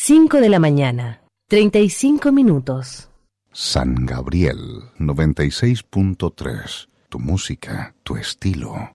5 de la mañana, 35 minutos. San Gabriel 96.3. Tu música, tu estilo.